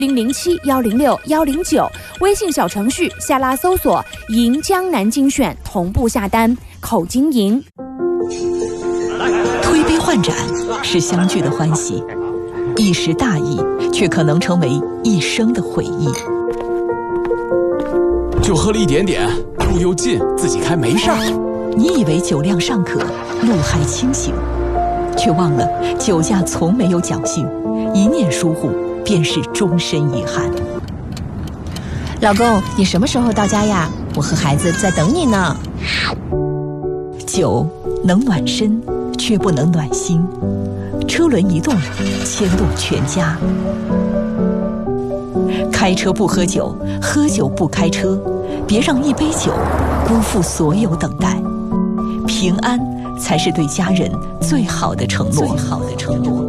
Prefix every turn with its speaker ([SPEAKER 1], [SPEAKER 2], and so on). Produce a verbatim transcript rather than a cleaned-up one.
[SPEAKER 1] 零零七幺零六幺零九，微信小程序下拉搜索赢江南精选，同步下单，口金赢。
[SPEAKER 2] 推杯换盏是相聚的欢喜，一时大意却可能成为一生的回忆。
[SPEAKER 3] 就喝了一点点，路又近，自己开没事儿。
[SPEAKER 2] 你以为酒量尚可，路还清醒，却忘了酒驾从没有侥幸，一念疏忽便是终身遗憾。
[SPEAKER 4] 老公，你什么时候到家呀？我和孩子在等你呢。
[SPEAKER 2] 酒能暖身，却不能暖心。车轮一动，牵动全家。开车不喝酒，喝酒不开车，别让一杯酒辜负所有等待。平安才是对家人最好的承诺。最好的承诺。